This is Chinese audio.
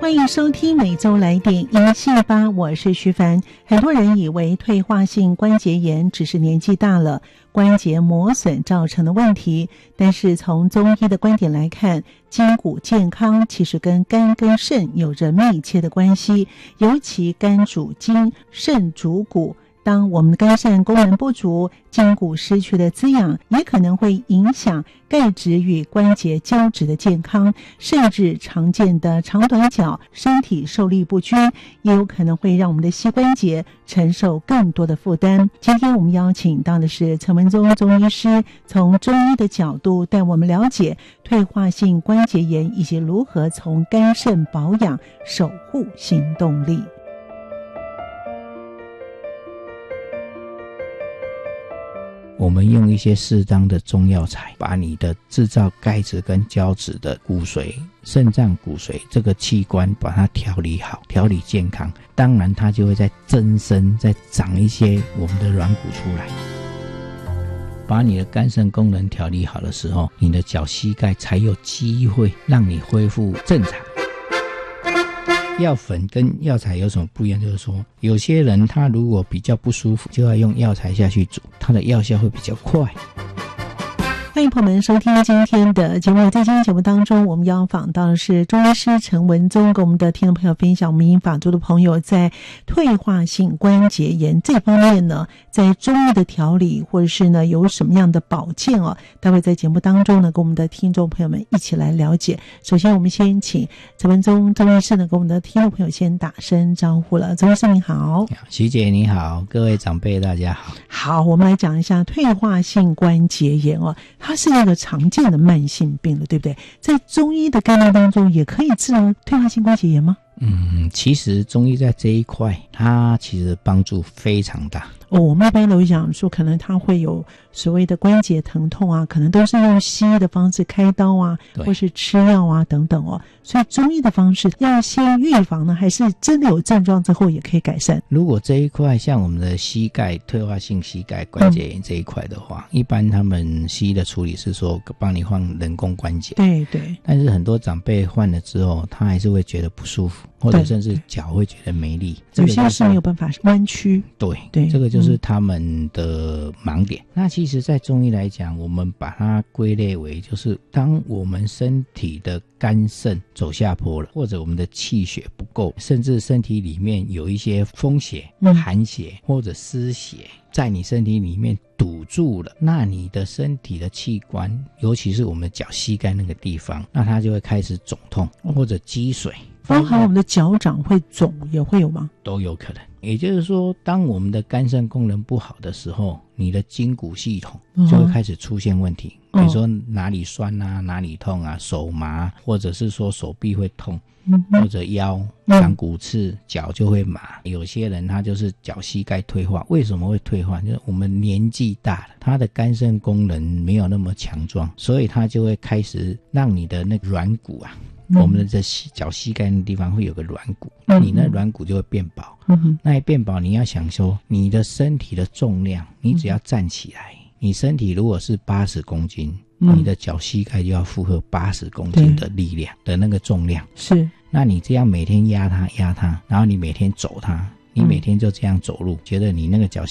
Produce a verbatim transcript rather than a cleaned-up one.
欢迎收听每周来点音系吧，我是徐凡。很多人以为退化性关节炎只是年纪大了关节磨损造成的问题，但是从中医的观点来看，筋骨健康其实跟肝跟肾有着密切的关系，尤其肝主筋，肾主骨。当我们的肝肾功能不足，筋骨失去了滋养，也可能会影响钙质与关节胶质的健康，甚至常见的长短脚、身体受力不均，也有可能会让我们的膝关节承受更多的负担。今天我们邀请到的是陈文宗中医师，从中医的角度带我们了解退化性关节炎以及如何从肝肾保养守护行动力。 我们用一些适当的中药材，把你的制造钙质跟胶质的骨髓、肾脏骨髓这个器官把它调理好，调理健康，当然它就会再增生，再长一些我们的软骨出来。把你的肝肾功能调理好的时候，你的脚膝盖才有机会让你恢复正常。药粉跟药材有什么不一样？就是说有些人他如果比较不舒服，就要用药材下去煮，它的药效会比较快。 欢迎朋友们收听今天的节目。在今天节目当中，我们要访到的是中医师陈文宗，跟我们的听众朋友分享我们英法族的朋友在退化性关节炎这方面呢，在中医的调理或者是呢有什么样的保健哦，待会在节目当中呢跟我们的听众朋友们一起来了解。首先我们先请陈文宗中医师呢跟我们的听众朋友先打声招呼了。中医师您好。 徐姐你好，各位长辈大家好。 好，我们来讲一下退化性关节炎哦，它是一个常见的慢性病了，对不对？在中医的概念当中，也可以治疗退化性关节炎吗？ 嗯，其实中医在这一块，它其实帮助非常大。 哦，我们一般都会讲说，可能它会有所谓的关节疼痛啊，可能都是用西医的方式开刀啊，或是吃药啊等等哦。所以中医的方式要先预防呢，还是真的有症状之后也可以改善？ 如果这一块像我们的膝盖退化性膝盖关节炎这一块的话，嗯、一般他们西医的处理是说帮你换人工关节。 对对。 但是很多长辈换了之后，他还是会觉得不舒服，或者甚至脚会觉得没力。 有些是没有办法弯曲。 对对， 这个就是他们的盲点。嗯、那其实在中医来讲，我们把它归类为就是当我们身体的肝肾走下坡了，或者我们的气血不够，甚至身体里面有一些风邪、寒邪或者湿邪在你身体里面堵住了，那你的身体的器官，尤其是我们的脚膝盖那个地方，那它就会开始肿痛或者积水。 包含我们的脚掌会肿也会有吗？ 都有可能。也就是说，当我们的肝肾功能不好的时候，你的筋骨系统就会开始出现问题。比如说哪里酸啊，哪里痛啊，手麻，或者是说手臂会痛，嗯、或者腰长骨刺，脚就会麻。有些人他就是脚膝盖退化，为什么会退化？就是我们年纪大了，他的肝肾功能没有那么强壮，所以他就会开始让你的那个软骨啊。嗯、我们的这脚膝盖那地方会有个软骨，嗯、你那软骨就会变薄。嗯、那一变薄，你要想说你的身体的重量，你只要站起来，嗯、你身体如果是八十公斤，嗯、你的脚膝盖就要负荷八十公斤的力量的那个重量。是，那你这样每天压它压它，然后你每天走它，你每天就这样走路，觉得你那个脚